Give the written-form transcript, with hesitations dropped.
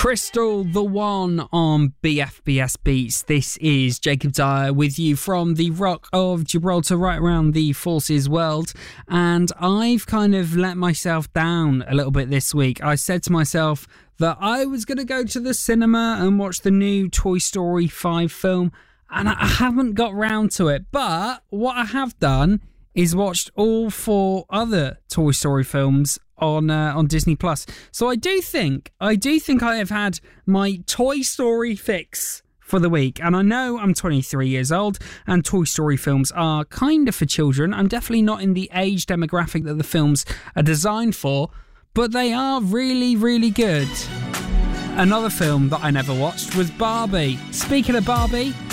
Crystal, the one on BFBS Beats. This is Jacob Dyer with you from the Rock of Gibraltar, right around the Forces world. And I've kind of let myself down a little bit this week. I said to myself that I was going to go to the cinema and watch the new Toy Story 5 film, and I haven't got round to it. But what I have done is watched all 4 other Toy Story films on Disney Plus. So I do think I have had my Toy Story fix for the week. And I know I'm 23 years old and Toy Story films are kind of for children. I'm definitely not in the age demographic that the films are designed for, but they are really, really good. Another film that I never watched was Barbie. Speaking of Barbie,